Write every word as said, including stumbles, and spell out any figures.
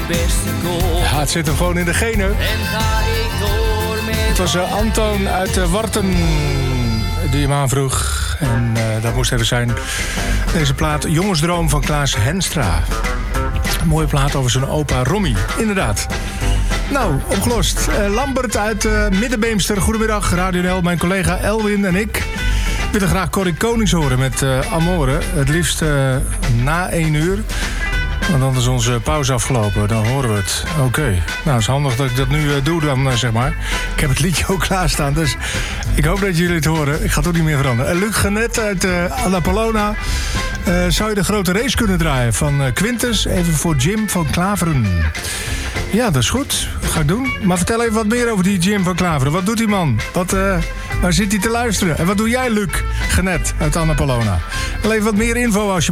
beste goal. Ja, het zit hem gewoon in de genen. En ga ik door met... Het was uh, Antoon uit uh, Warten die hem aanvroeg. En uh, dat moest even zijn. Deze plaat Jongensdroom van Klaas Henstra. Een mooie plaat over zijn opa Rommie. Inderdaad. Nou, opgelost. Uh, Lambert uit uh, Middenbeemster. Goedemiddag, Radio N L. Mijn collega Elwin en ik willen graag Corrie Konings horen met uh, Amore. Het liefst uh, na één uur. Want dan is onze pauze afgelopen. Dan horen we het. Oké. Okay. Nou, het is handig dat ik dat nu uh, doe dan, uh, zeg maar. Ik heb het liedje ook klaarstaan. Dus ik hoop dat jullie het horen. Ik ga het ook niet meer veranderen. Uh, Luc Genet uit uh, Annapolona. Uh, zou je de grote race kunnen draaien van uh, Quintus? Even voor Jim van Klaveren. Ja, dat is goed. Dat ga ik doen. Maar vertel even wat meer over die Jim van Klaveren. Wat doet die man? Wat, uh, waar zit hij te luisteren? En wat doe jij, Luc Genet uit Annapolona? Wel even wat meer info als je